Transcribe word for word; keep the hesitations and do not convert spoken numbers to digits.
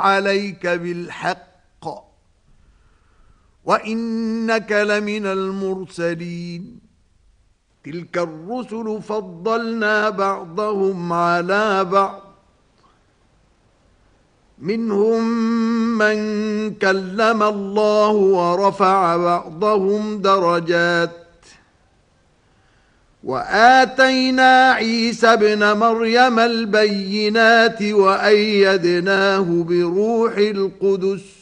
عليك بالحق وإنك لمن المرسلين. تلك الرسل فضلنا بعضهم على بعض، منهم من كلم الله ورفع بعضهم درجات، وآتينا عيسى ابن مريم البينات وأيدناه بروح القدس